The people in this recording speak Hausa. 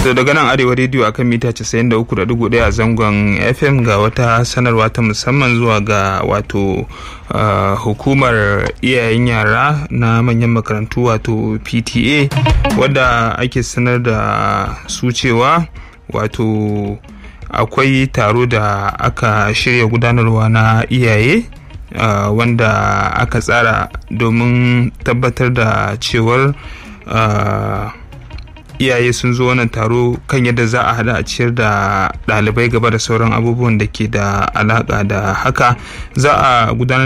To daga nan Arewa Radio akan mita 93.1 a zangon FM ga wata sanarwa ta musamman zuwa ga wato hukumar iyayen yara na manyan makarantu wato PTA, wadda ake sanar da su cewa wato akwai taro da aka shirya gudanarwa na iyaye wanda aka tsara domin tabbatar da cewar iyaye sun zo wannan taro kan yadda za a hada a ciyar da ɗalibai gaba da sauran abubuwan da ke da alaƙa da haka. Za a gudanar